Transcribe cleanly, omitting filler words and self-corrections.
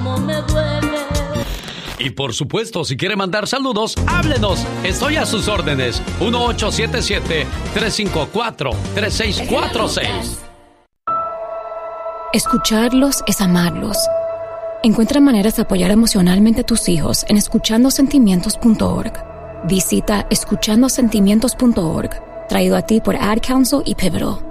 cómo me duele. Y por supuesto, si quiere mandar saludos, háblenos. Estoy a sus órdenes. 1877-354-3646. Escucharlos es amarlos. Encuentra maneras de apoyar emocionalmente a tus hijos en escuchandosentimientos.org. Visita escuchandosentimientos.org, traído a ti por Ad Council y Pivotal.